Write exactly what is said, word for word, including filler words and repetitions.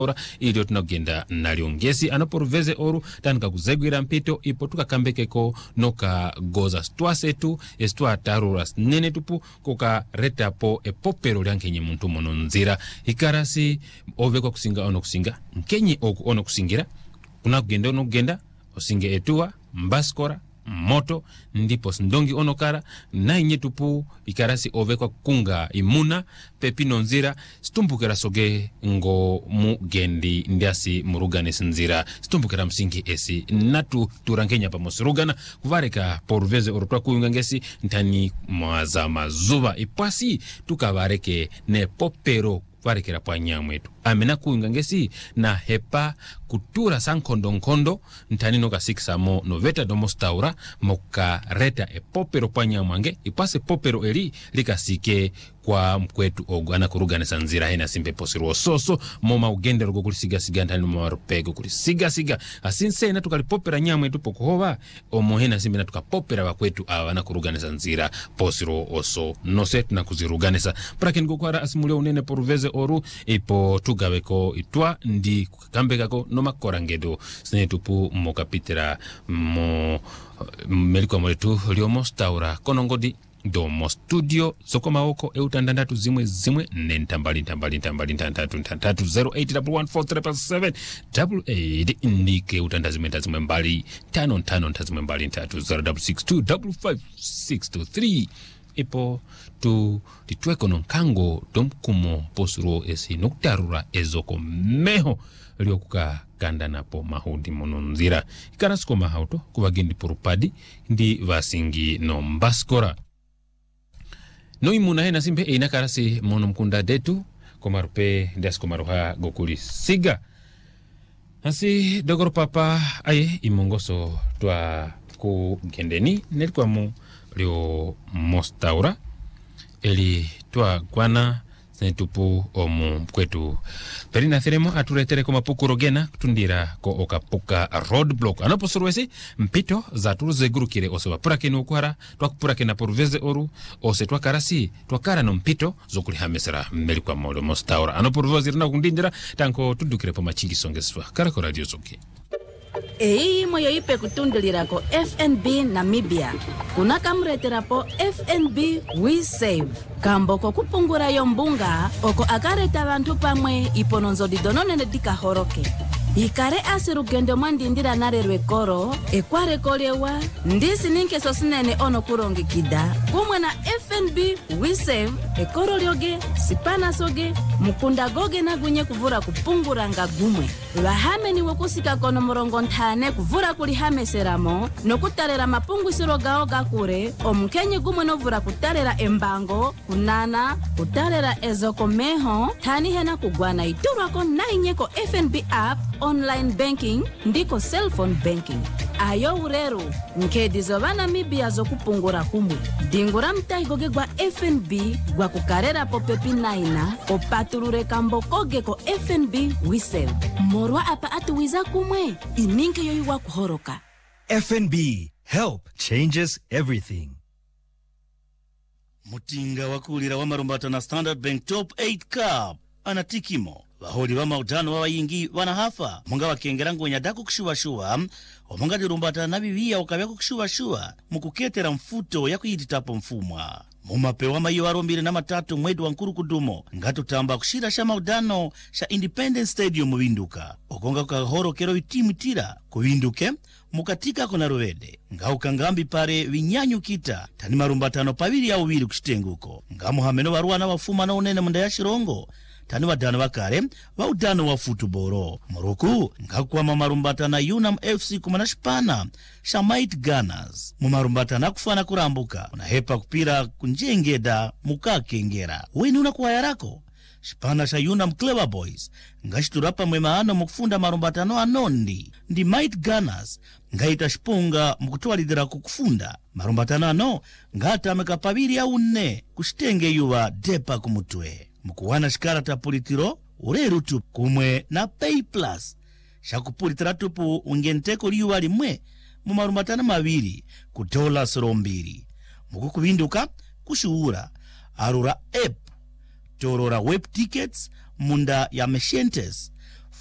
ora ilio tunagenda naliongesi anaporuveze oru tanika kuzegwira mpito ipo tukakambekeko noka goza stwasetu estwa tarura nene tupu koka retapo epopero lyankenye muntu mono nzira ikarasi ovekwa kusinga ono kusinga nkenye oku ono kusingira unakugenda ono kugenda osinge etua mbaskora moto ndipo ndongi onokara na inye tupu ikarasi ovekwa kunga imuna pepino nzira stumbukera soge ngo mugendi ndiasi murugane sinzira stumbukera msingi esi natu turankenya pa mosurugana kuvareka poruveze orotwa kuyunga ngesi ntani mwaza mazuva ipasi tukavareke ne popero varekera pa nyamwetu amena kuyunga ngesi na hepa kutura sankondo nkondo ntani noka sikisamo noveta domostaura moka reta e popero pa nyamwange ipase popero eli likasike kwa mkwetu ogu anakurugane sanzira hena simpe posiruo soso moma ugende rogo kulisiga siga ntani mwarupego kulisiga siga asinse na tukalipopera nyamwetu pokuhova omo hena simpe na tukapopera wakwetu awa anakurugane sanzira posiruo oso nose tunakuzirugane sa praken kukwara asimulio unene poruveze oru ipo tugaweko itwa ndi kukambekako noma korangedo sinetupu mokapitera mo melikwa moletu liomo staura konongodi domo studio soko maoko eutandandatu zimwe zimwe nentambali ntambali ntambali ntantatu ntantatu zero eight one one four three seven eight eight indike utandazimwe ntazimwe mbali tano ntano ntazimwe mbali ntatu zero six two five five six two three ipo tu titweko nonkango domkumo posuro esi nuktarura ezoko meho liokuka kanda napo mahudi mononzira ikarasiko mahauto kuvagendi porupadi ndi vasingi no mbaskora no imuna hena simpe eina karasi mono mkunda detu komarupe ndiasiko maruha gokuli siga hasi dogoro papa aye imongoso twa kugendeni nelikuwa mu lio mostaura eli twa gwana sentupu omu kwetu perina theremo aturetere koma pukurogena kutundira ko okapuka roadblock anaposurwesi mpito za turuze gurukire osoba purake ni ukwara twakupurake na poruveze oru ose twakarasi twakara no mpito zokuli hamesera mmeli kwa molo mostaura anaporuvozi rina kundindira tanko tudukire po machingi songeswa karako radio zoke Ei moyo ipe kutundilira ko F N B Namibia. Kuna kamretera po F N B We Save. Kambo ko kupungura yombunga oko akareta bantu pamwe ipononzo didonone dika horoke. Ikare asirugendo mwandindira narerwe koro ekware kolewa ndisi ninke sosinene ono kurongi kida kumwe na F N B We Save ekoro lyoge sipana soge mukunda goge na gunye kuvura kupungura nga gumwe bahame ni wokusika kono murongo ntane kuvura kuli hame seramo no kutarera mapungu siroga oga kure omkenye gumwe no vura kutarera embango kunana kutarera ezoko meho tani hena kugwana iturwa ko nainyeko F N B app online banking ndiko cell phone banking ayo ureru nkedi zobana mibia zo kupungura kumwe dingura mtaigoge gwa F N B gwa kukarera popepi naina opaturure kambo koge ko F N B We Save morwa apa atuwiza kumwe ininke yoyuwa kuhoroka F N B help changes everything. Mutinga wakulira wa marumbata na Standard Bank Top eight Cup anatikimo baholi wa mautano wa yingi wanahafa munga wakengera ngonya dako kushuwa shuwa omunga dirumbata na bibiya ukabeko kushuwa shuwa mukuketera mfuto ya kuyititapo mfumwa mumapewa mayo arombire na matatu mwedu wa nkuru kudumo ngatu tamba kushira sha maudano sha Independence Stadium winduka okonga kukahoro kero itimu tira kuwinduke mukatika kona rovede nga ukangambi pare vinyanyu kita tani marumbatano paviri ya uwiri kushitenguko nga muhameno waruana wafuma na unene munda ya shirongo tani wadano wakare wa udano wa futuboro muruku nga kuwama marumbatana Unam F C kumana shipana Shamite Gunners mumarumbatana kufana kurambuka unahepa kupira kunjengeda mukakengera weni unakuwa yarako shipana sha Unam Clever Boys nga shiturapa mwemaano mukufunda marumbatano anondi ndi Might Gunners nga itashipunga mukutwalidira kukufunda marumbatano ano nga atameka paviri ya une kushitenge yuwa depa kumutwe mukuwana shikara tapolitiro ureru tupu kumwe na Pay Plus shakupulitira tupu ungenteko liwa limwe mu marumbatano maviri ku dola sorombiri mukukubinduka kushuura arura app torora web tickets munda ya Meshentes